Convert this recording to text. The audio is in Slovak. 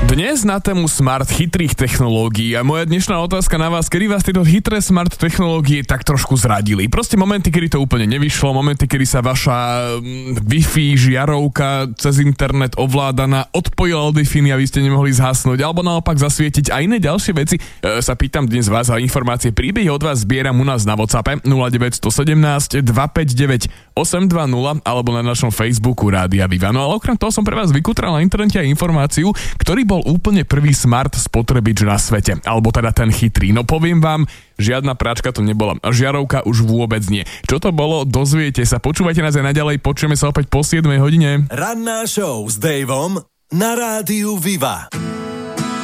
Dnes na tému smart chytrých technológií a moja dnešná otázka na vás, kedy vás tieto chytré smart technológie tak trošku zradili. Proste momenty, kedy to úplne nevyšlo, momenty, kedy sa vaša Wi-Fi žiarovka cez internet ovládaná odpojila od Wi-Fi a vy ste nemohli zhasnúť, alebo naopak zasvietiť a iné ďalšie veci. Sa pýtam dnes vás a informácie, príbehy od vás zbieram u nás na WhatsAppe 0917 259 820 alebo na našom Facebooku Rádia Viva. No ale okrem toho som pre vás vykutral na internete aj informáciu, ktorý bol úplne prvý smart spotrebič na svete. Alebo teda ten chytrý. No poviem vám, žiadna práčka to nebola. A žiarovka už vôbec nie. Čo to bolo, dozviete sa. Počúvajte nás aj naďalej. Počujeme sa opäť po 7 hodine. Ranná show s Davom na Rádiu Viva.